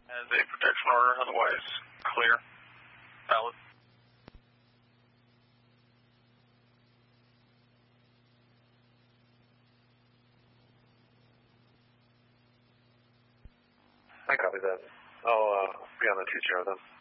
As a protection order, otherwise clear, valid. I copy that. I'll be on the 2-0 then.